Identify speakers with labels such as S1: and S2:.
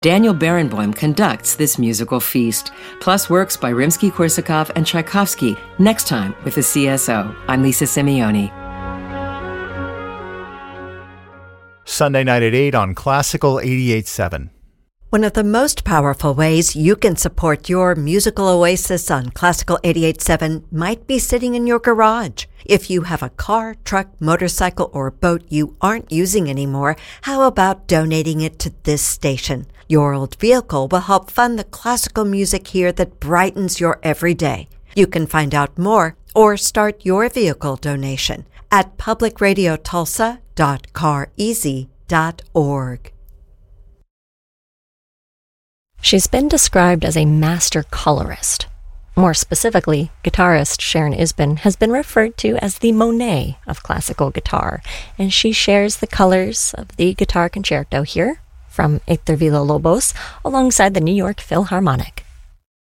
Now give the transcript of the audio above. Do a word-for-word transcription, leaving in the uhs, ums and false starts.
S1: Daniel Barenboim conducts this musical feast, plus works by Rimsky-Korsakov and Tchaikovsky, next time with the C S O. I'm Lisa Simeoni.
S2: Sunday night at eight on Classical eighty-eight point seven.
S3: One of the most powerful ways you can support your musical oasis on Classical eighty-eight point seven might be sitting in your garage. If you have a car, truck, motorcycle, or boat you aren't using anymore, how about donating it to this station? Your old vehicle will help fund the classical music here that brightens your everyday. You can find out more or start your vehicle donation at public radio tulsa dot car easy dot org.
S4: She's been described as a master colorist. More specifically, guitarist Sharon Isbin has been referred to as the Monet of classical guitar, and she shares the colors of the guitar concerto here from Héctor Villa-Lobos alongside the New York Philharmonic.